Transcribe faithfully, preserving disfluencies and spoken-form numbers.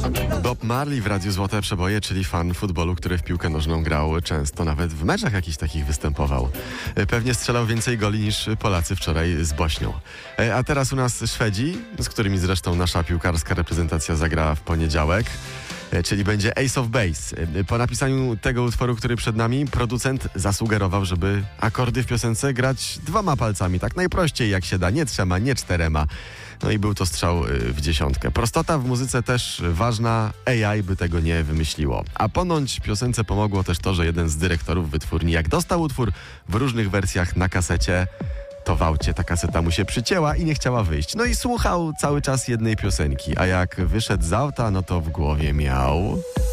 Bob Marley w Radiu Złote Przeboje, czyli fan futbolu, który w piłkę nożną grał często, nawet w meczach jakichś takich występował. Pewnie strzelał więcej goli niż Polacy wczoraj z Bośnią. A teraz u nas Szwedzi, z którymi zresztą nasza piłkarska reprezentacja zagra w poniedziałek, czyli będzie Ace of Base. Po napisaniu tego utworu, który przed nami, producent zasugerował, żeby akordy w piosence grać dwoma palcami, tak najprościej jak się da, nie trzema, nie czterema. No i był to strzał w dziesiątkę. Prostota w muzyce też ważna, A I by tego nie wymyśliło. A ponoć piosence pomogło też to, że jeden z dyrektorów wytwórni, jak dostał utwór w różnych wersjach na kasecie, to w aucie ta kaseta mu się przycięła i nie chciała wyjść. No i słuchał cały czas jednej piosenki, a jak wyszedł z auta, no to w głowie miał...